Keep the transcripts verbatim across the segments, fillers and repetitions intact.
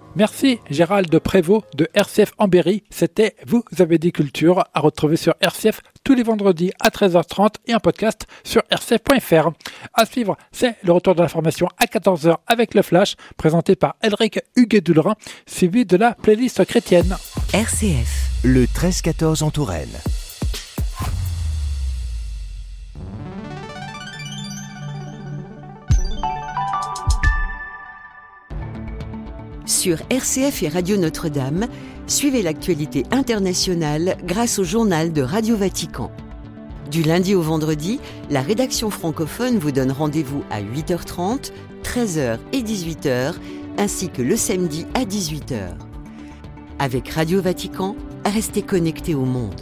Merci Gérald Prévost de R C F en Berry. C'était Vous avez dit culture à retrouver sur R C F tous les vendredis à treize heures trente et en podcast sur r c f point f r. À suivre, c'est le retour de l'information à quatorze heures avec le Flash présenté par Elric Huguet-Dullerin, suivi de la playlist chrétienne. R C F, le treize quatorze en Touraine. Sur R C F et Radio Notre-Dame, suivez l'actualité internationale grâce au journal de Radio Vatican. Du lundi au vendredi, la rédaction francophone vous donne rendez-vous à huit heures trente, treize heures et dix-huit heures, ainsi que le samedi à dix-huit heures. Avec Radio Vatican, restez connectés au monde.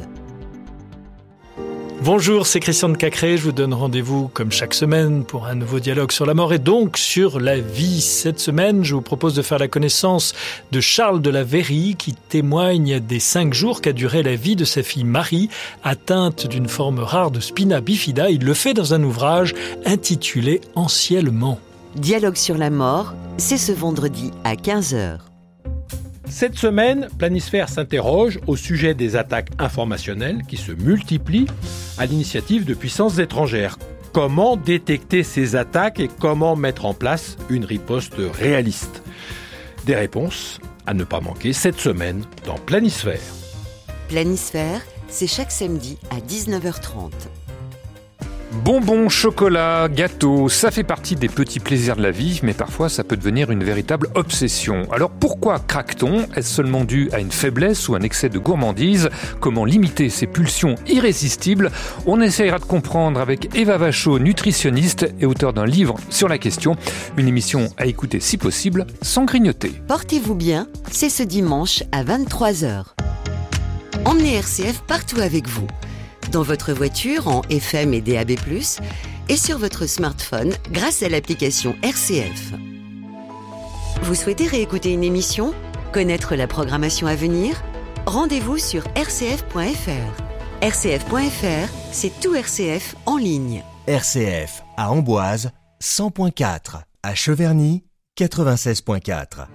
Bonjour, c'est Christian de Cacré. Je vous donne rendez-vous comme chaque semaine pour un nouveau dialogue sur la mort et donc sur la vie. Cette semaine, je vous propose de faire la connaissance de Charles de la Verrie qui témoigne des cinq jours qu'a duré la vie de sa fille Marie, atteinte d'une forme rare de spina bifida. Il le fait dans un ouvrage intitulé « Anciennement ». Dialogue sur la mort, c'est ce vendredi à quinze heures. Cette semaine, Planisphère s'interroge au sujet des attaques informationnelles qui se multiplient à l'initiative de puissances étrangères. Comment détecter ces attaques et comment mettre en place une riposte réaliste ? Des réponses à ne pas manquer cette semaine dans Planisphère. Planisphère, c'est chaque samedi à dix-neuf heures trente. Bonbons, chocolat, gâteaux, ça fait partie des petits plaisirs de la vie, mais parfois ça peut devenir une véritable obsession. Alors pourquoi craque-t-on ? Est-ce seulement dû à une faiblesse ou un excès de gourmandise ? Comment limiter ces pulsions irrésistibles ? On essayera de comprendre avec Eva Vachot, nutritionniste et auteure d'un livre sur la question. Une émission à écouter si possible, sans grignoter. Portez-vous bien, c'est ce dimanche à vingt-trois heures. Emmenez R C F partout avec vous. Dans votre voiture en F M et D A B plus, et sur votre smartphone grâce à l'application R C F. Vous souhaitez réécouter une émission ? Connaître la programmation à venir ? Rendez-vous sur r c f point f r. R C F point f r, c'est tout R C F en ligne. R C F à Amboise, cent point quatre. À Cheverny, quatre-vingt-seize point quatre.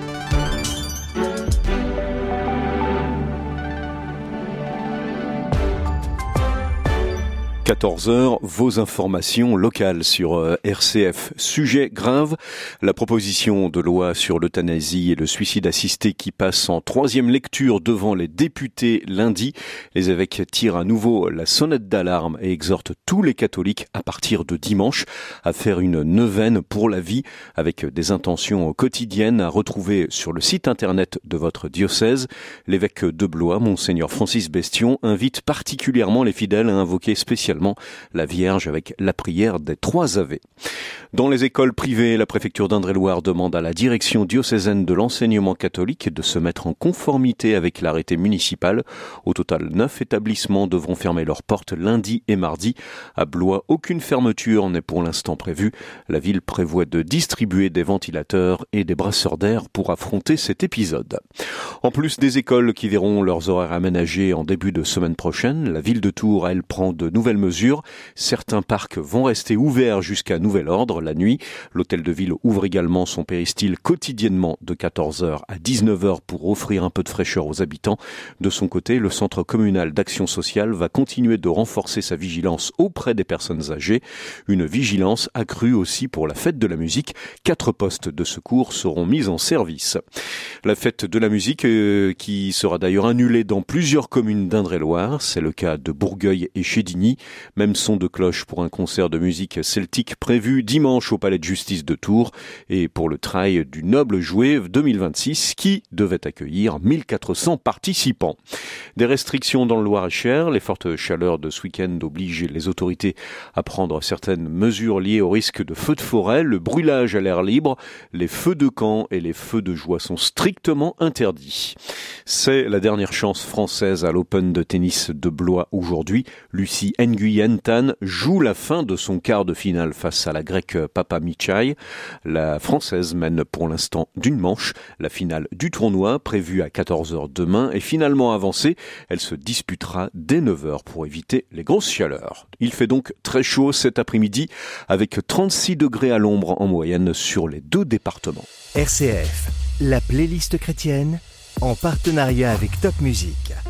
quatorze heures, vos informations locales sur euh, R C F. Sujet grave, la proposition de loi sur l'euthanasie et le suicide assisté qui passe en troisième lecture devant les députés lundi. Les évêques tirent à nouveau la sonnette d'alarme et exhortent tous les catholiques à partir de dimanche à faire une neuvaine pour la vie avec des intentions quotidiennes à retrouver sur le site internet de votre diocèse. L'évêque de Blois, Monseigneur Francis Bestion, invite particulièrement les fidèles à invoquer spécialement la Vierge avec la prière des trois Ave. Dans les écoles privées, la préfecture d'Indre-et-Loire demande à la direction diocésaine de l'enseignement catholique de se mettre en conformité avec l'arrêté municipal. Au total, neuf établissements devront fermer leurs portes lundi et mardi. À Blois, aucune fermeture n'est pour l'instant prévue. La ville prévoit de distribuer des ventilateurs et des brasseurs d'air pour affronter cet épisode. En plus des écoles qui verront leurs horaires aménagés en début de semaine prochaine, la ville de Tours, elle, prend de nouvelles mesures. Certains parcs vont rester ouverts jusqu'à nouvel ordre la nuit. L'hôtel de ville ouvre également son péristyle quotidiennement de quatorze heures à dix-neuf heures pour offrir un peu de fraîcheur aux habitants. De son côté, le centre communal d'action sociale va continuer de renforcer sa vigilance auprès des personnes âgées. Une vigilance accrue aussi pour la fête de la musique. Quatre postes de secours seront mis en service. La fête de la musique euh, qui sera d'ailleurs annulée dans plusieurs communes d'Indre-et-Loire. C'est le cas de Bourgueil et Chédigny. Même son de cloche pour un concert de musique celtique prévu dimanche au Palais de Justice de Tours et pour le trail du Noble Jouet deux mille vingt-six qui devait accueillir mille quatre cents participants. Des restrictions dans le Loir-et-Cher. Les fortes chaleurs de ce week-end obligent les autorités à prendre certaines mesures liées au risque de feux de forêt. Le brûlage à l'air libre, les feux de camp et les feux de joie sont strictement interdits. C'est la dernière chance française à l'Open de tennis de Blois aujourd'hui. Lucie Nguyen Tan joue la fin de son quart de finale face à la grecque Papa Michai. La Française mène pour l'instant d'une manche. La finale du tournoi, prévue à quatorze heures demain, est finalement avancée. Elle se disputera dès neuf heures pour éviter les grosses chaleurs. Il fait donc très chaud cet après-midi avec trente-six degrés à l'ombre en moyenne sur les deux départements. R C F, La playlist chrétienne, en partenariat avec Top Music.